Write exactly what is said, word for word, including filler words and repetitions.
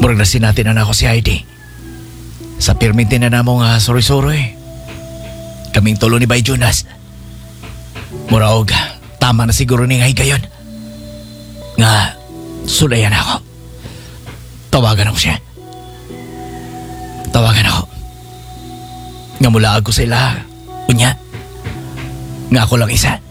Murag na sinatin na ako si Heidi. Sa pirminti na namo nga soroy-soroy. Kaming tulo ni Bay Jonas. Muraog, tama na siguro ni Ngay gayon. Nga, sulayan ako. Tawagan ako siya. Tawagan ako. Nga mula ako sa ila. Unya. Nga ako lang isa.